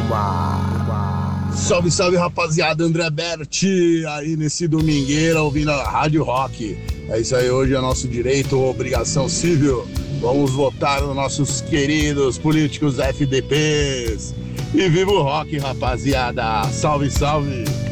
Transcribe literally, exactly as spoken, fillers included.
Salve, salve, rapaziada, André Berti, aí nesse domingueira ouvindo a Rádio Rock. É isso aí, hoje é nosso direito ou obrigação civil. Vamos votar nos nossos queridos políticos F D Ps. E viva o rock, rapaziada. Salve, salve.